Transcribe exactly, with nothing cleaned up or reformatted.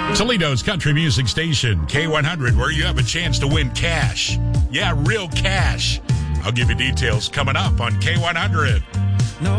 Toledo's country music station, K one hundred, where you have a chance to win cash. Yeah, real cash. I'll give you details coming up on K one hundred.